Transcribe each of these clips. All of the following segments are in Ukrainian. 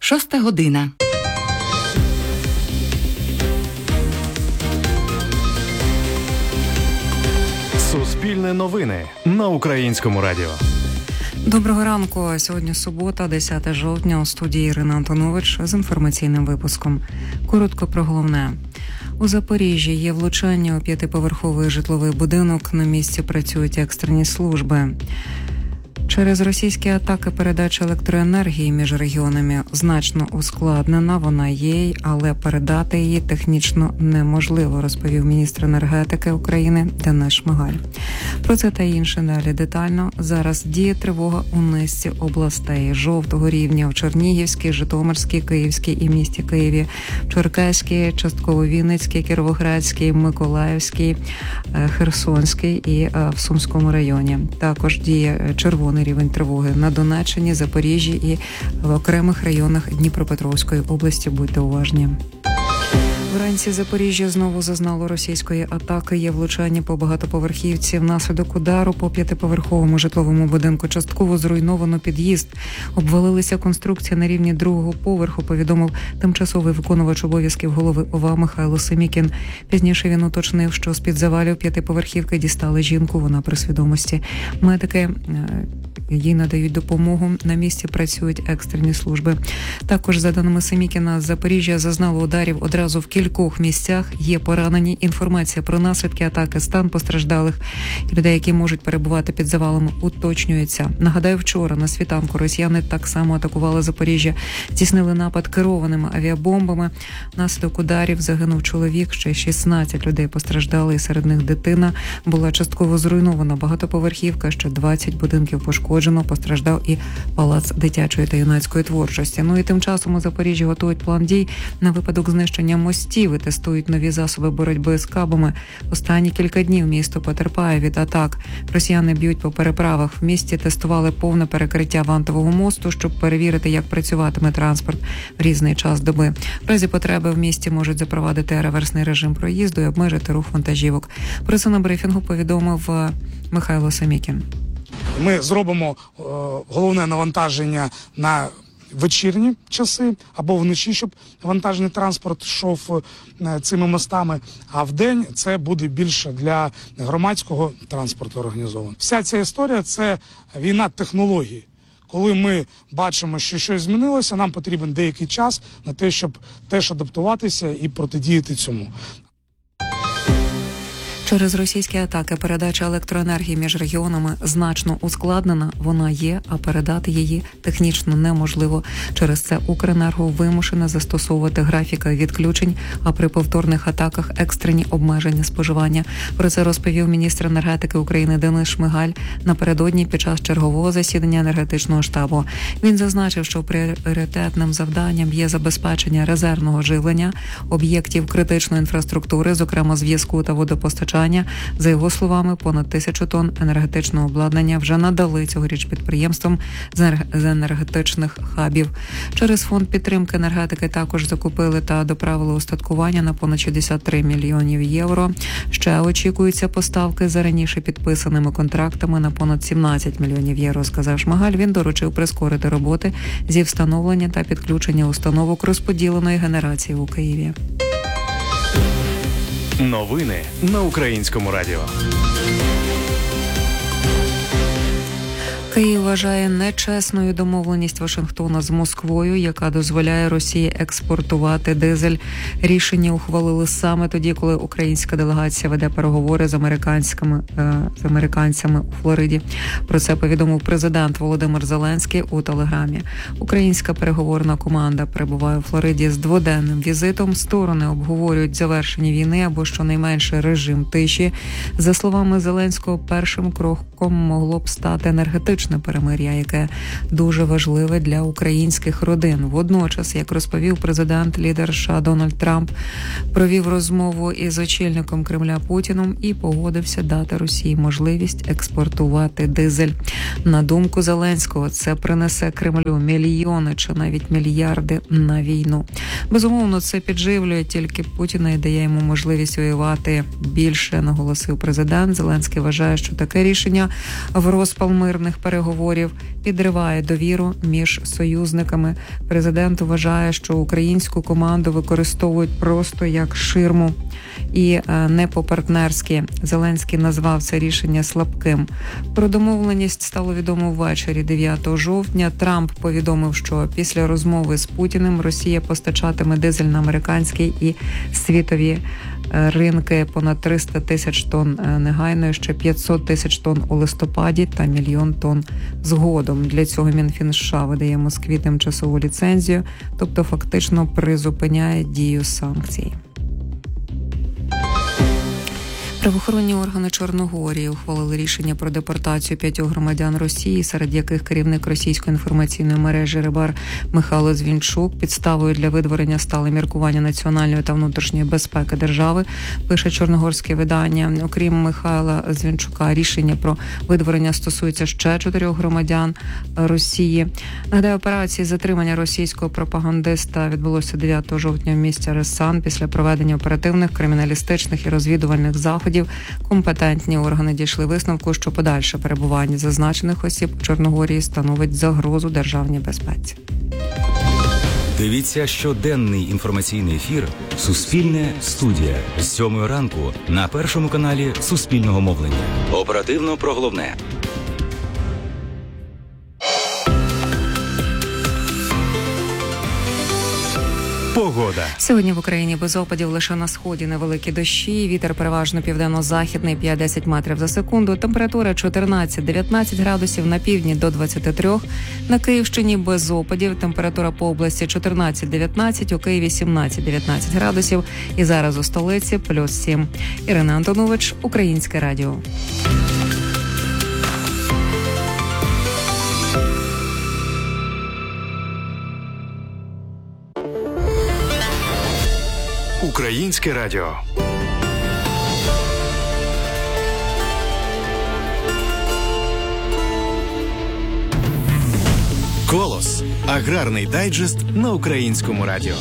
6 година. Суспільне новини на Українському радіо. Доброго ранку. Сьогодні субота, 10 жовтня. У студії Ірина Антонович з інформаційним випуском. Коротко про головне. У Запоріжжі є влучання у 5-поверховий житловий будинок. На місці працюють екстрені служби. Через російські атаки передача електроенергії між регіонами значно ускладнена. Вона є, але передати її технічно неможливо, розповів міністр енергетики України Денис Шмигаль. Про це та інше далі детально. Зараз діє тривога у низці областей жовтого рівня в Чернігівській, Житомирській, Київській і місті Києві, Черкаській, частково Вінницькій, Кіровоградській, Миколаївській, Херсонській і в Сумському районі. Також діє червоний рівень тривоги на Донеччині, Запоріжжі і в окремих районах Дніпропетровської області. Будьте уважні. Вранці Запоріжжя знову зазнало російської атаки. Є влучання по багатоповерхівці. Внаслідок удару по 5-поверховому житловому будинку частково зруйновано під'їзд. Обвалилися конструкція на рівні 2-го поверху, повідомив тимчасовий виконувач обов'язків голови ОВА Михайло Семікін. Пізніше він уточнив, що з-під завалів 5-поверхівки дістали жінку, вона при свідомості. Медики їй надають допомогу. На місці працюють екстрені служби. Також, за даними Семікіна, Запоріжжя зазнало ударів одразу в кількох місцях. Є поранені. Інформація про наслідки атаки, стан постраждалих і людей, які можуть перебувати під завалами, уточнюється. Нагадаю, вчора на світанку росіяни так само атакували Запоріжжя. Здійснили напад керованими авіабомбами. Внаслідок ударів загинув чоловік, ще 16 людей постраждали, і серед них дитина. Була частково зруйнована багатоповерхівка, ще 20 будинків пошкоджено. Постраждав і палац дитячої та юнацької творчості. Ну і тим часом у Запоріжжі готують план дій на випадок знищення мостів і тестують нові засоби боротьби з кабами. Останні кілька днів місто потерпає від атак. Росіяни б'ють по переправах. В місті тестували повне перекриття вантового мосту, щоб перевірити, як працюватиме транспорт в різний час доби. В разі потреби в місті можуть запровадити реверсний режим проїзду і обмежити рух вантажівок. Про це на брифінгу повідомив Михайло Семікін. Ми зробимо головне навантаження на вечірні часи або вночі, щоб вантажний транспорт йшов цими мостами, а вдень це буде більше для громадського транспорту організовано. Вся ця історія – це війна технологій. Коли ми бачимо, що щось змінилося, нам потрібен деякий час на те, щоб теж адаптуватися і протидіяти цьому. Через російські атаки передача електроенергії між регіонами значно ускладнена. Вона є, а передати її технічно неможливо. Через це Укренерго вимушена застосовувати графіки відключень, а при повторних атаках екстрені обмеження споживання. Про це розповів міністр енергетики України Денис Шмигаль напередодні під час чергового засідання енергетичного штабу. Він зазначив, що пріоритетним завданням є забезпечення резервного живлення об'єктів критичної інфраструктури, зокрема зв'язку та водопостачання. За його словами, понад 1000 тонн енергетичного обладнання вже надали цьогоріч підприємствам з енергетичних хабів. Через фонд підтримки енергетики також закупили та доправили устаткування на понад 63 мільйонів євро. Ще очікуються поставки за раніше підписаними контрактами на понад 17 мільйонів євро, сказав Шмигаль. Він доручив прискорити роботи зі встановлення та підключення установок розподіленої генерації у Києві. Новини на Українському радіо. Київ вважає нечесною домовленість Вашингтона з Москвою, яка дозволяє Росії експортувати дизель. Рішення ухвалили саме тоді, коли українська делегація веде переговори з американцями у Флориді. Про це повідомив президент Володимир Зеленський у Телеграмі. Українська переговорна команда перебуває у Флориді з дводенним візитом. Сторони обговорюють завершення війни або щонайменше режим тиші. За словами Зеленського, першим кроком могло б стати енергетичне перемир'я, яке дуже важливе для українських родин. Водночас, як розповів президент, лідер США Дональд Трамп провів розмову із очільником Кремля Путіном і погодився дати Росії можливість експортувати дизель. На думку Зеленського, це принесе Кремлю мільйони чи навіть мільярди на війну. Безумовно, це підживлює тільки Путіна і дає йому можливість воювати більше, наголосив президент. Зеленський вважає, що таке рішення в розпал мирних переговорів переговорів підриває довіру між союзниками. Президент вважає, що українську команду використовують просто як ширму і не по-партнерськи. Зеленський назвав це рішення слабким. Про домовленість стало відомо ввечері 9 жовтня. Трамп повідомив, що після розмови з Путіним Росія постачатиме дизель на американський і світові ринки понад 300 тисяч тонн негайно, ще 500 тисяч тонн у листопаді та 1 мільйон тонн згодом. Для цього Мінфін США видає Москві тимчасову ліцензію, тобто фактично призупиняє дію санкцій. Правоохоронні органи Чорногорії ухвалили рішення про депортацію 5 громадян Росії, серед яких керівник російської інформаційної мережі «Рибар» Михайло Звінчук. Підставою для видворення стали міркування національної та внутрішньої безпеки держави, пише чорногорське видання. Окрім Михайла Звінчука, рішення про видворення стосується ще 4 громадян Росії. Нагадаю, операції затримання російського пропагандиста відбулося 9 жовтня в місті Ресан після проведення оперативних, криміналістичних і розвідувальних заходів. Компетентні органи дійшли висновку, що подальше перебування зазначених осіб у Чорногорії становить загрозу державній безпеці. Дивіться щоденний інформаційний ефір «Суспільне студія» з 7 ранку на Першому каналі Суспільного мовлення. Оперативно про головне. Погода. Сьогодні в Україні без опадів, лише на сході невеликі дощі. Вітер переважно південно-західний 5-10 метрів за секунду. Температура 14-19 градусів, на півдні до 23. На Київщині без опадів. Температура по області 14-19, у Києві 17-19 градусів. І зараз у столиці плюс 7. Ірина Антонович, Українське радіо. Українське радіо. Колос. Аграрний дайджест на Українському радіо.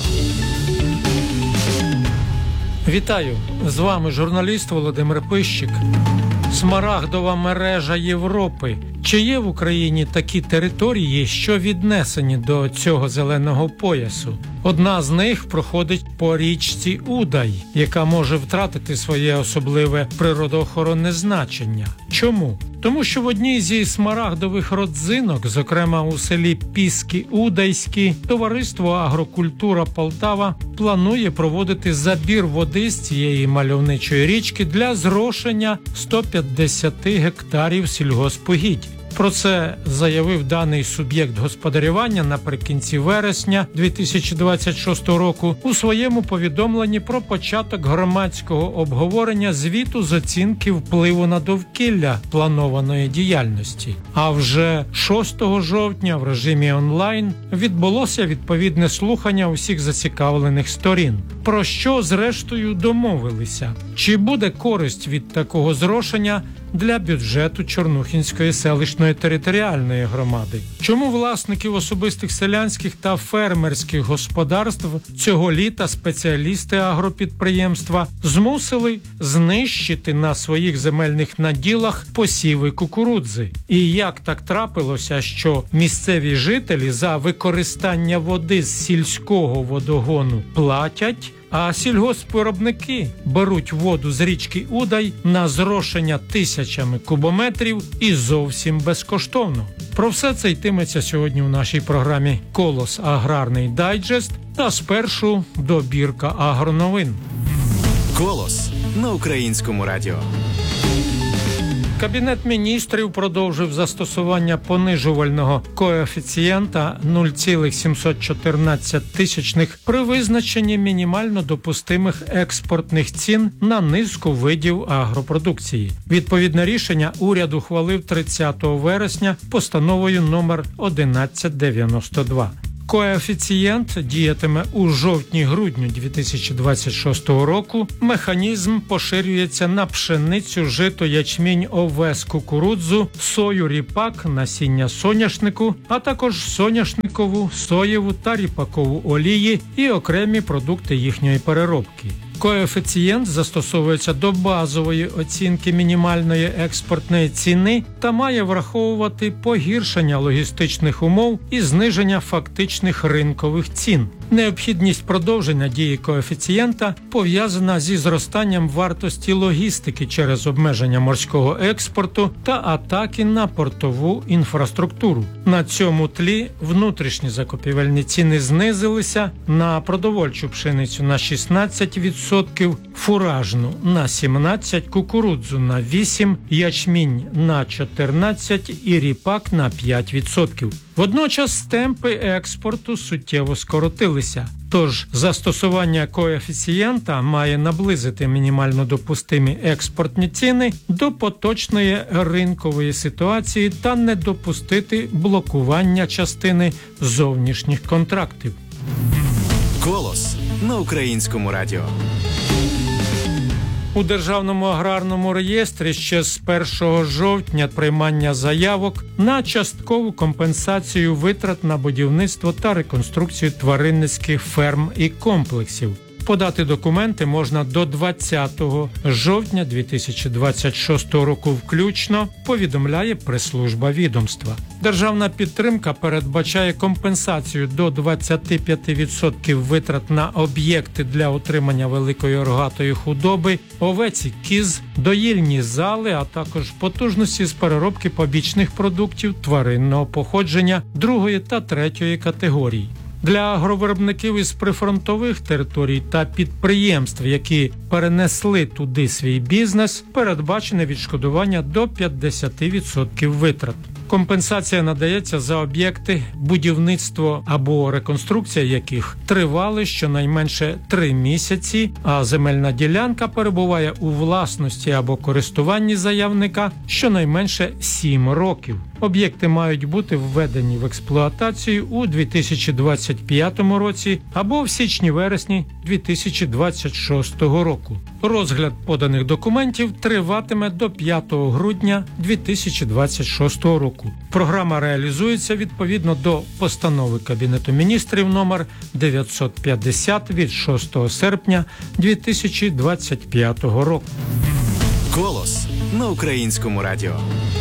Вітаю! З вами журналіст Володимир Пищик. Смарагдова мережа Європи. Чи є в Україні такі території, що віднесені до цього зеленого поясу? Одна з них проходить по річці Удай, яка може втратити своє особливе природоохоронне значення. Чому? Тому що в одній зі смарагдових родзинок, зокрема у селі Піски-Удайські, товариство «Агрокультура Полтава» планує проводити забір води з цієї мальовничої річки для зрошення 150 гектарів сільгоспугідь. Про це заявив даний суб'єкт господарювання наприкінці вересня 2026 року у своєму повідомленні про початок громадського обговорення звіту з оцінки впливу на довкілля планованої діяльності. А вже 6 жовтня в режимі онлайн відбулося відповідне слухання усіх зацікавлених сторін. Про що, зрештою, домовилися? Чи буде користь від такого зрошення для бюджету Чорнухінської селищної територіальної громади? Чому власників особистих селянських та фермерських господарств цього літа спеціалісти агропідприємства змусили знищити на своїх земельних наділах посіви кукурудзи? І як так трапилося, що місцеві жителі за використання води з сільського водогону платять, а сільгоспвиробники беруть воду з річки Удай на зрошення тисячами кубометрів і зовсім безкоштовно? Про все це йтиметься сьогодні у нашій програмі «Колос. Аграрний дайджест» та спершу добірка агроновин. Колос на Українському радіо. Кабінет міністрів продовжив застосування понижувального коефіцієнта 0,714 при визначенні мінімально допустимих експортних цін на низку видів агропродукції. Відповідне рішення уряд ухвалив 30 вересня постановою номер 1192. Коефіцієнт діятиме у жовтні-грудню 2026 року. Механізм поширюється на пшеницю, жито, ячмінь, овес, кукурудзу, сою, ріпак, насіння соняшнику, а також соняшникову, соєву та ріпакову олії і окремі продукти їхньої переробки. Коефіцієнт застосовується до базової оцінки мінімальної експортної ціни та має враховувати погіршення логістичних умов і зниження фактичних ринкових цін. Необхідність продовження дії коефіцієнта пов'язана зі зростанням вартості логістики через обмеження морського експорту та атаки на портову інфраструктуру. На цьому тлі внутрішні закупівельні ціни знизилися: на продовольчу пшеницю на 16%, фуражну на 17%, кукурудзу на 8%, ячмінь на 14% і ріпак на 5%. Водночас темпи експорту суттєво скоротилися. Тож застосування коефіцієнта має наблизити мінімально допустимі експортні ціни до поточної ринкової ситуації та не допустити блокування частини зовнішніх контрактів. Голос на Українському радіо. У Державному аграрному реєстрі ще з 1 жовтня приймання заявок на часткову компенсацію витрат на будівництво та реконструкцію тваринницьких ферм і комплексів. Подати документи можна до 20 жовтня 2026 року включно, повідомляє прес-служба відомства. Державна підтримка передбачає компенсацію до 25% витрат на об'єкти для утримання великої рогатої худоби, овець і кіз, доїльні зали, а також потужності з переробки побічних продуктів тваринного походження 2 та 3 категорій. Для агровиробників із прифронтових територій та підприємств, які перенесли туди свій бізнес, передбачене відшкодування до 50% витрат. Компенсація надається за об'єкти, будівництво або реконструкція яких тривали щонайменше 3 місяці, а земельна ділянка перебуває у власності або користуванні заявника щонайменше 7 років. Об'єкти мають бути введені в експлуатацію у 2025 році або в січні-вересні 2026 року. Розгляд поданих документів триватиме до 5 грудня 2026 року. Програма реалізується відповідно до постанови Кабінету міністрів номер 950 від 6 серпня 2025 року. Голос на Українському радіо.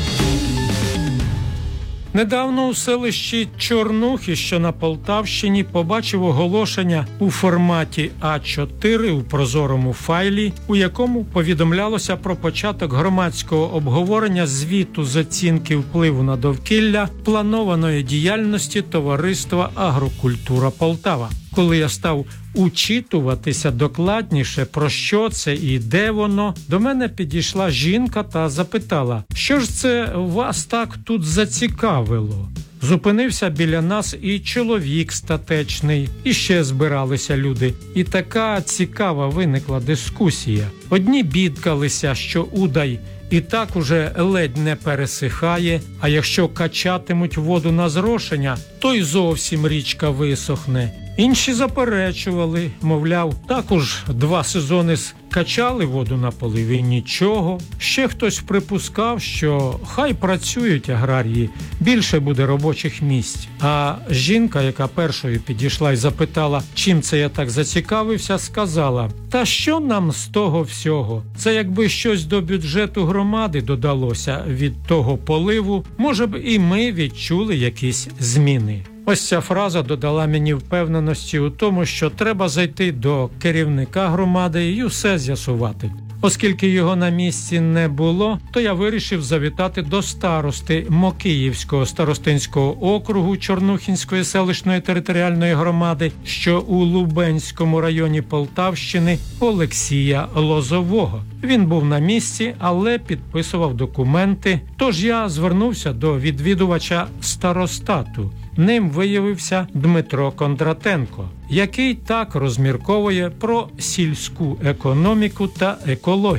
Недавно у селищі Чорнухи, що на Полтавщині, побачив оголошення у форматі А4 у прозорому файлі, у якому повідомлялося про початок громадського обговорення звіту з оцінки впливу на довкілля планованої діяльності товариства «Агрокультура Полтава». Коли я став учитуватися докладніше, про що це і де воно, до мене підійшла жінка та запитала, що ж це вас так тут зацікавило? Зупинився біля нас і чоловік статечний, і ще збиралися люди. І така цікава виникла дискусія. Одні бідкалися, що удай і так уже ледь не пересихає, а якщо качатимуть воду на зрошення, то й зовсім річка висохне. Інші заперечували, мовляв, також 2 сезони качали воду на полив і нічого. Ще хтось припускав, що хай працюють аграрії, більше буде робочих місць. А жінка, яка першою підійшла і запитала, чим це я так зацікавився, сказала, та що нам з того всього? Це якби щось до бюджету громади додалося від того поливу, може б і ми відчули якісь зміни. Ось ця фраза додала мені впевненості у тому, що треба зайти до керівника громади і усе з'ясувати. Оскільки його на місці не було, то я вирішив завітати до старости Мокиївського старостинського округу Чорнухинської селищної територіальної громади, що у Лубенському районі Полтавщини, Олексія Лозового. Він був на місці, але підписував документи, тож я звернувся до відвідувача старостату. Ним виявився Дмитро Кондратенко, який так розмірковує про сільську економіку та екологію.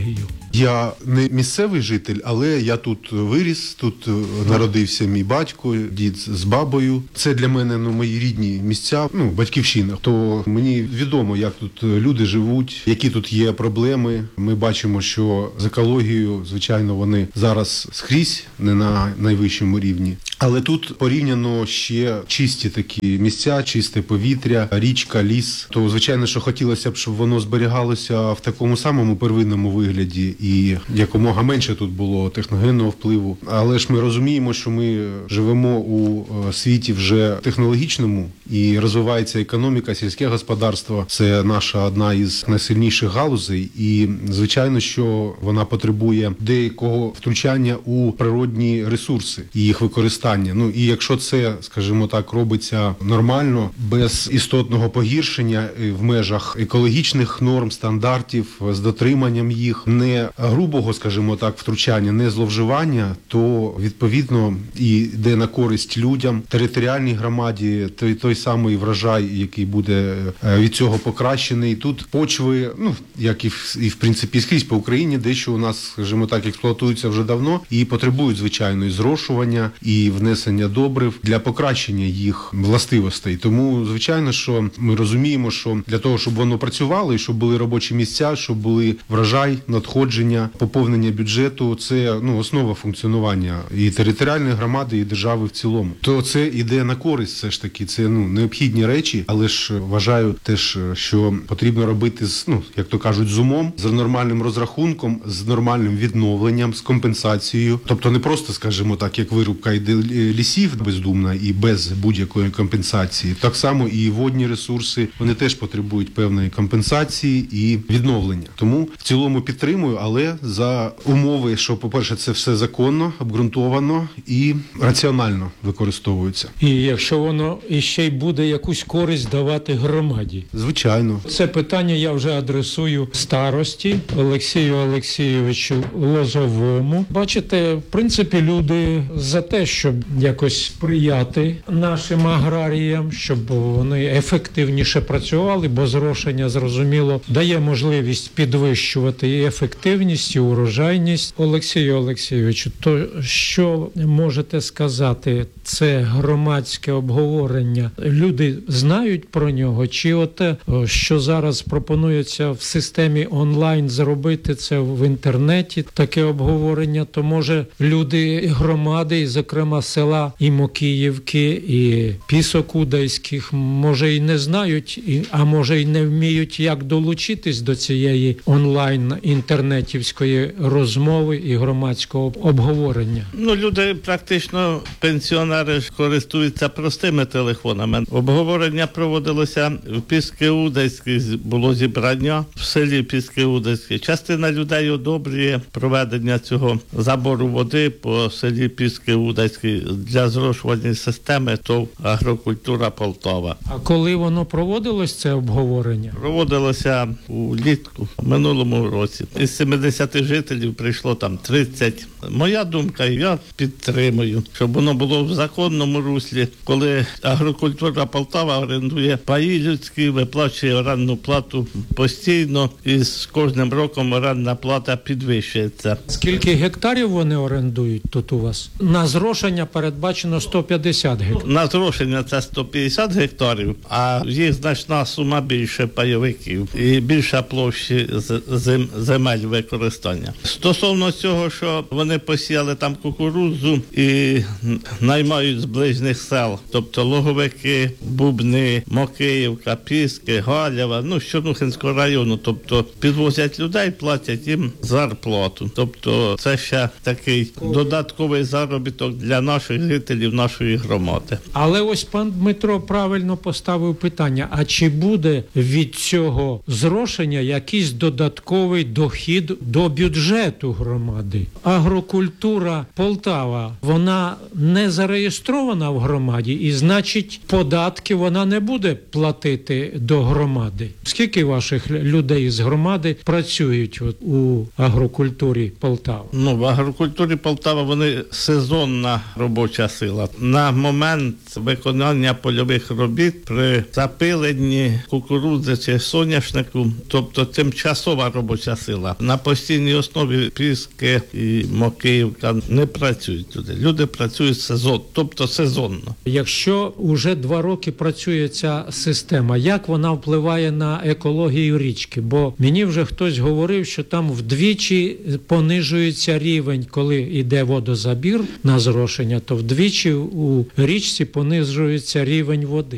Я не місцевий житель, але я тут виріс, тут народився мій батько, дід з бабою. Це для мене мої рідні місця, батьківщина. То мені відомо, як тут люди живуть, які тут є проблеми. Ми бачимо, що з екологією, звичайно, вони зараз скрізь, не на найвищому рівні. Але тут порівняно ще чисті такі місця, чисте повітря, річка, ліс. То, звичайно, що хотілося б, щоб воно зберігалося в такому самому первинному вигляді і якомога менше тут було техногенного впливу. Але ж ми розуміємо, що ми живемо у світі вже технологічному і розвивається економіка, сільське господарство. Це наша одна із найсильніших галузей і, звичайно, що вона потребує деякого втручання у природні ресурси і їх використання. І якщо це, скажімо так, робиться нормально, без істотного погіршення в межах екологічних норм, стандартів, з дотриманням їх, не грубого, скажімо так, втручання, не зловживання, то, відповідно, і йде на користь людям, територіальній громаді, той самий врожай, який буде від цього покращений. Тут почви, як і в принципі скрізь по Україні, дещо у нас, скажімо так, експлуатуються вже давно і потребують, звичайно, і зрошування, і внесення добрив для покращення їх властивостей. Тому, звичайно, що ми розуміємо, що для того, щоб воно працювало, і щоб були робочі місця, щоб були врожай, надходження, поповнення бюджету, це основа функціонування і територіальної громади, і держави в цілому. То це йде на користь, все ж таки, це необхідні речі, але ж вважаю теж, що потрібно робити як то кажуть, з умом, з нормальним розрахунком, з нормальним відновленням, з компенсацією. Тобто не просто, скажімо так, як вирубка лісів бездумна і без будь-якої компенсації. Так само і водні ресурси, вони теж потребують певної компенсації і відновлення. Тому в цілому підтримую, але за умови, що, по-перше, це все законно, обґрунтовано і раціонально використовується. І якщо воно іще й буде якусь користь давати громаді. Звичайно. Це питання я вже адресую старості Олексію Олексійовичу Лозовому. Бачите, в принципі, люди за те, щоб якось сприяти нашим аграріям, щоб вони ефективніше працювали, бо зрошення, зрозуміло, дає можливість підвищувати і ефективність, і урожайність. Олексію Олексійовичу, то що можете сказати? Це громадське обговорення. Люди знають про нього? Чи оте, що зараз пропонується в системі онлайн зробити це в інтернеті, таке обговорення, то може люди громади, і зокрема села і Мокіївки, і Пісокудайських, може і не знають, а може і не вміють, як долучитись до цієї онлайн-інтернетівської розмови і громадського обговорення? Люди практично, пенсіонери, користуються простими телефонами. Обговорення проводилося в Піскеудайській, було зібрання в селі Піскеудайське. Частина людей одобрює проведення цього забору води по селі Піскеудайській для зрошувальної системи ТОВ «Агрокультура Полтава». А коли воно проводилось, це обговорення? Проводилося улітку, в минулому році. Із 70 жителів прийшло там 30. Моя думка, я підтримую, щоб воно було в законному руслі, коли «Агрокультура Полтава» орендує паї людські, виплачує орендну плату постійно, і з кожним роком орендна плата підвищується. Скільки гектарів вони орендують тут у вас? На зрошення передбачено 150 гектарів. На зрошення це 150 гектарів, а їх значна сума більше пайовиків і більша площі земель використання. Стосовно цього, що вони посіяли там кукурудзу і наймають з ближніх сел, тобто Логовики, Бубни, Мокиївка, Піски, Галєва, з Чорнухинського району, тобто підвозять людей, платять їм зарплату. Тобто це ще такий додатковий заробіток для наших жителів, нашої громади. Але ось пан Дмитро правильно поставив питання, а чи буде від цього зрошення якийсь додатковий дохід до бюджету громади? Агрокультура Полтава, вона не зареєстрована зареєстрована в громаді, і значить податки вона не буде платити до громади. Скільки ваших людей з громади працюють у агрокультурі Полтави? Ну, в агрокультурі Полтава вони сезонна робоча сила. На момент виконання польових робіт при запиленні кукурудзи чи соняшнику, тобто тимчасова робоча сила. На постійній основі Піски і Мокиївка не працюють туди. Люди працюють сезонно. Якщо уже 2 роки працює ця система, як вона впливає на екологію річки? Бо мені вже хтось говорив, що там вдвічі понижується рівень, коли йде водозабір на зрошення, то вдвічі у річці понижується рівень води.